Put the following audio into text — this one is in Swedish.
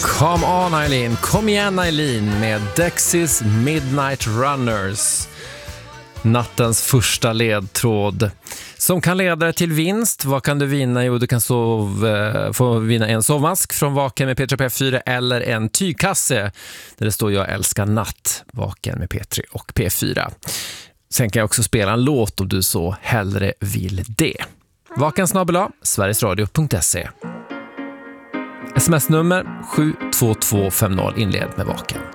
Come on Eileen, kom igen Eileen med Dexys Midnight Runners. Nattens första ledtråd som kan leda dig till vinst. Vad kan du vinna? Jo, du kan få vinna en sovmask från Vaken med P3 P4 eller en tygkasse där det står jag älskar natt, Vaken med P3 och P4. Sen kan jag också spela en låt om du så hellre vill det. Vaken@, sverigesradio.se. SMS-nummer 72250 inled med Vaken.